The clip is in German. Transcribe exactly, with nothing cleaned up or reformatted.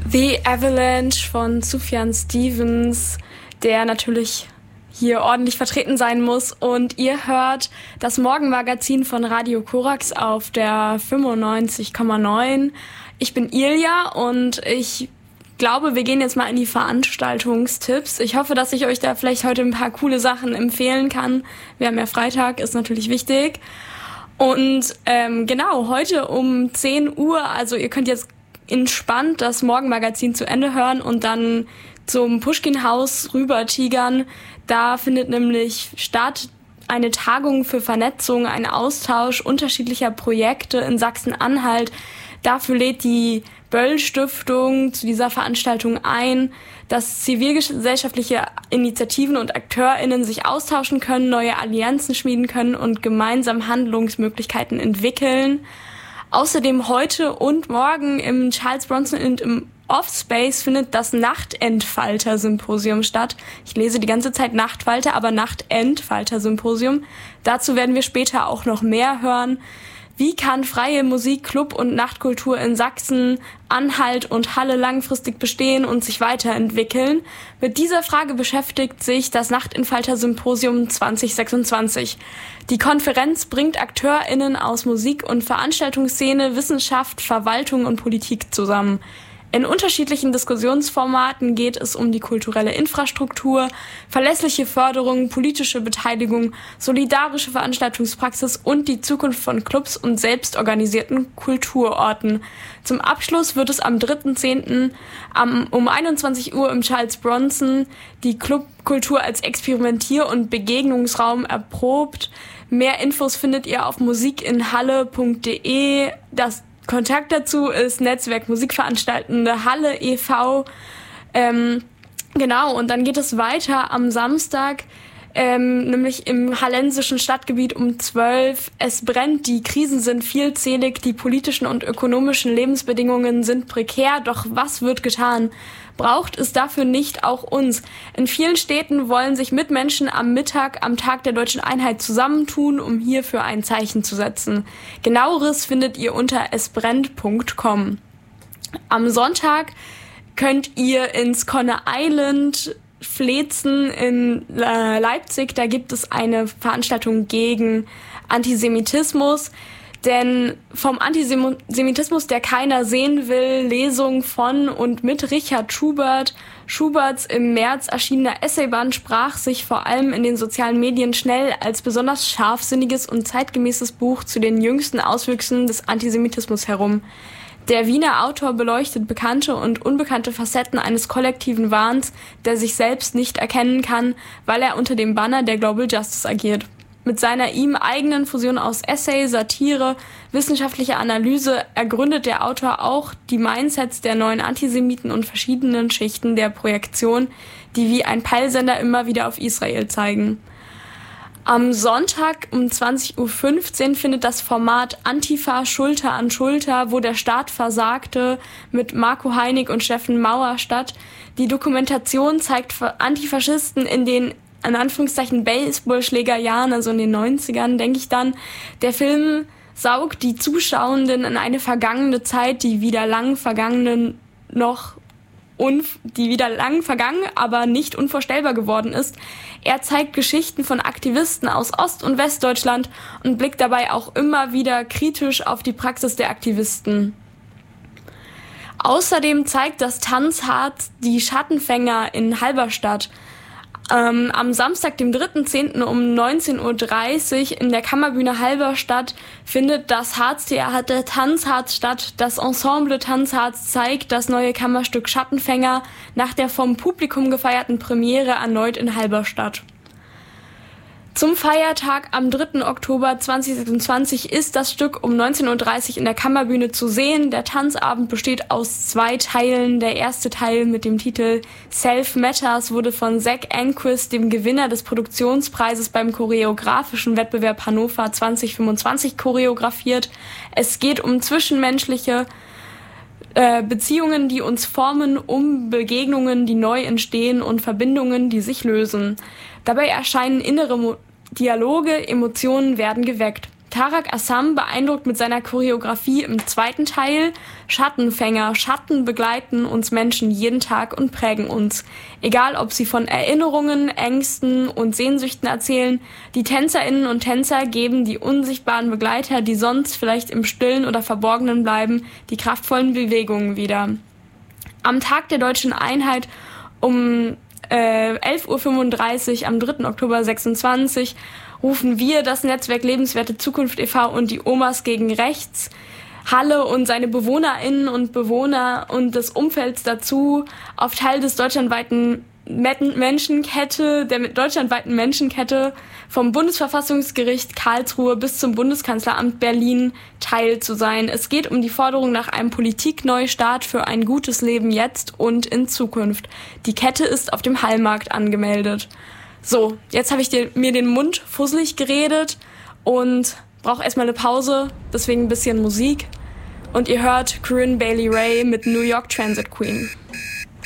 The Avalanche von Sufjan Stevens, der natürlich hier ordentlich vertreten sein muss. Und ihr hört das Morgenmagazin von Radio Korax auf der fünfundneunzig Komma neun. Ich bin Ilja und ich glaube, wir gehen jetzt mal in die Veranstaltungstipps. Ich hoffe, dass ich euch da vielleicht heute ein paar coole Sachen empfehlen kann. Wir haben ja Freitag, ist natürlich wichtig. Und ähm, genau, heute um zehn Uhr, also ihr könnt jetzt entspannt das Morgenmagazin zu Ende hören und dann zum Puschkin-Haus rüber tigern. Da findet nämlich statt eine Tagung für Vernetzung, ein Austausch unterschiedlicher Projekte in Sachsen-Anhalt. Dafür lädt die Böll-Stiftung zu dieser Veranstaltung ein, dass zivilgesellschaftliche Initiativen und AkteurInnen sich austauschen können, neue Allianzen schmieden können und gemeinsam Handlungsmöglichkeiten entwickeln. Außerdem heute und morgen im Charles Bronson und im Offspace findet das Nachtentfalter-Symposium statt. Ich lese die ganze Zeit Nachtfalter, aber Nachtentfalter-Symposium. Dazu werden wir später auch noch mehr hören. Wie kann freie Musik, Club- und Nachtkultur in Sachsen, Anhalt und Halle langfristig bestehen und sich weiterentwickeln? Mit dieser Frage beschäftigt sich das Nachtentfalter-Symposium zwanzig sechsundzwanzig. Die Konferenz bringt AkteurInnen aus Musik- und Veranstaltungsszene, Wissenschaft, Verwaltung und Politik zusammen. In unterschiedlichen Diskussionsformaten geht es um die kulturelle Infrastruktur, verlässliche Förderung, politische Beteiligung, solidarische Veranstaltungspraxis und die Zukunft von Clubs und selbstorganisierten Kulturorten. Zum Abschluss wird es am dritten zehnten um einundzwanzig Uhr im Charles Bronson die Clubkultur als Experimentier- und Begegnungsraum erprobt. Mehr Infos findet ihr auf musikinhalle punkt de. Das Kontakt dazu ist Netzwerk Musikveranstaltende Halle e V Ähm, genau, und dann geht es weiter am Samstag, ähm, nämlich im hallensischen Stadtgebiet um zwölf. Es brennt, die Krisen sind vielzählig, die politischen und ökonomischen Lebensbedingungen sind prekär, doch was wird getan? Braucht es dafür nicht auch uns? In vielen Städten wollen sich Mitmenschen am Mittag, am Tag der Deutschen Einheit zusammentun, um hierfür ein Zeichen zu setzen. Genaueres findet ihr unter esbrennt punkt com. Am Sonntag könnt ihr ins Conner Island Flezen in äh, Leipzig. Da gibt es eine Veranstaltung gegen Antisemitismus. Denn vom Antisemitismus, der keiner sehen will, Lesung von und mit Richard Schubert. Schuberts im März erschienener Essayband sprach sich vor allem in den sozialen Medien schnell als besonders scharfsinniges und zeitgemäßes Buch zu den jüngsten Auswüchsen des Antisemitismus herum. Der Wiener Autor beleuchtet bekannte und unbekannte Facetten eines kollektiven Wahns, der sich selbst nicht erkennen kann, weil er unter dem Banner der Global Justice agiert. Mit seiner ihm eigenen Fusion aus Essay, Satire, wissenschaftlicher Analyse ergründet der Autor auch die Mindsets der neuen Antisemiten und verschiedenen Schichten der Projektion, die wie ein Peilsender immer wieder auf Israel zeigen. Am Sonntag um zwanzig Uhr fünfzehn findet das Format Antifa Schulter an Schulter, wo der Staat versagte, mit Marco Heinig und Steffen Mauer statt. Die Dokumentation zeigt Antifaschisten in den in Anführungszeichen Baseballschlägerjahren, also in den neunzigern, denke ich dann. Der Film saugt die Zuschauenden in eine vergangene Zeit, die wieder lang vergangenen noch unf- die wieder lang vergangen, aber nicht unvorstellbar geworden ist. Er zeigt Geschichten von Aktivisten aus Ost- und Westdeutschland und blickt dabei auch immer wieder kritisch auf die Praxis der Aktivisten. Außerdem zeigt das Tanzharz die Schattenfänger in Halberstadt. Ähm, am Samstag, dem dritten zehnten um neunzehn Uhr dreißig in der Kammerbühne Halberstadt findet das Harztheater Tanzharz statt. Das Ensemble Tanzharz zeigt das neue Kammerstück Schattenfänger nach der vom Publikum gefeierten Premiere erneut in Halberstadt. Zum Feiertag am dritten Oktober zweitausendsechsundzwanzig ist das Stück um neunzehn Uhr dreißig in der Kammerbühne zu sehen. Der Tanzabend besteht aus zwei Teilen. Der erste Teil mit dem Titel Self Matters wurde von Zach Enquist, dem Gewinner des Produktionspreises beim choreografischen Wettbewerb Hannover zwanzig fünfundzwanzig, choreografiert. Es geht um zwischenmenschliche äh, Beziehungen, die uns formen, um Begegnungen, die neu entstehen und Verbindungen, die sich lösen. Dabei erscheinen innere Mo- Dialoge, Emotionen werden geweckt. Tarak Assam beeindruckt mit seiner Choreografie im zweiten Teil. Schattenfänger, Schatten begleiten uns Menschen jeden Tag und prägen uns. Egal, ob sie von Erinnerungen, Ängsten und Sehnsüchten erzählen, die Tänzerinnen und Tänzer geben die unsichtbaren Begleiter, die sonst vielleicht im Stillen oder Verborgenen bleiben, die kraftvollen Bewegungen wieder. Am Tag der Deutschen Einheit um äh, elf Uhr fünfunddreißig am dritten Oktober sechsundzwanzig rufen wir, das Netzwerk Lebenswerte Zukunft e V und die Omas gegen Rechts, Halle und seine BewohnerInnen und Bewohner und des Umfelds dazu, auf Teil des deutschlandweiten Menschenkette, der mit deutschlandweiten Menschenkette vom Bundesverfassungsgericht Karlsruhe bis zum Bundeskanzleramt Berlin teil zu sein. Es geht um die Forderung nach einem Politikneustart für ein gutes Leben jetzt und in Zukunft. Die Kette ist auf dem Hallmarkt angemeldet. So, jetzt habe ich dir, mir den Mund fusselig geredet und brauche erstmal eine Pause, deswegen ein bisschen Musik. Und ihr hört Corinne Bailey Rae mit New York Transit Queen.